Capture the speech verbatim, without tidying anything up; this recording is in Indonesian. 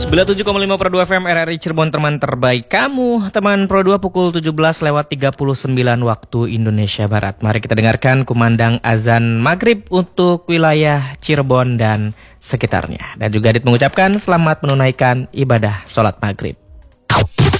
sembilan puluh tujuh koma lima Pro dua F M R R I Cirebon, teman terbaik kamu. Teman Pro dua pukul tujuh belas lewat tiga puluh sembilan waktu Indonesia Barat. Mari kita dengarkan kumandang azan maghrib untuk wilayah Cirebon dan sekitarnya. Dan juga Adit mengucapkan selamat menunaikan ibadah sholat maghrib.